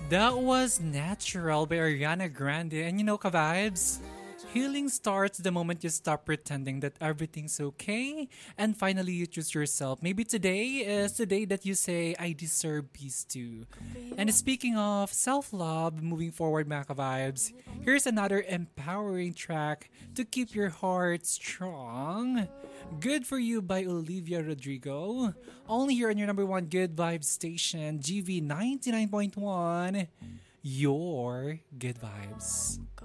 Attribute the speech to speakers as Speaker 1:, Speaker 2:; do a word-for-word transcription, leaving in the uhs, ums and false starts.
Speaker 1: That was Natural by Ariana Grande. And you know, Kavibes, healing starts the moment you stop pretending that everything's okay and finally you choose yourself. Maybe today is the day that you say, I deserve peace too. And speaking of self love, moving forward, Maka Vibes, here's another empowering track to keep your heart strong. Good for You by Olivia Rodrigo. Only here on your number one good vibes station, G V ninety-nine point one. Your good vibes.